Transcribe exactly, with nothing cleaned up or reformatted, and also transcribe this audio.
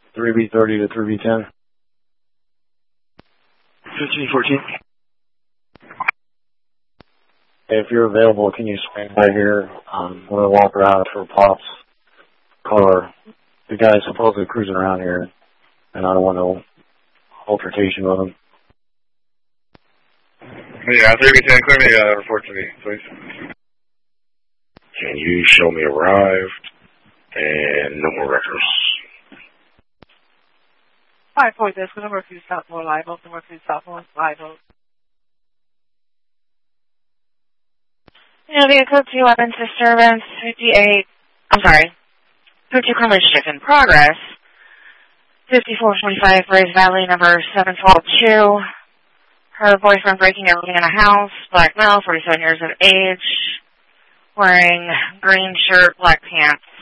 three B thirty to three B ten. fifteen fourteen. If you're available, can you swing by here? Um, I'm going to walk around for Pop's car. The guy's supposedly cruising around here, and I don't want no altercation with him. Yeah, three B ten, clear me, uh, report to me, please. Can you show me arrived and no more records? five four, this number a few stop more live oak, number a few stop more live oak. Yeah, vehicle two eleven disturbance fifty-eight, I'm sorry, fifty currently shift in progress. fifty-four twenty-five, Grays Valley, number seven twelve two. Her boyfriend breaking everything in the house, black male, forty-seven years of age, wearing green shirt, black pants.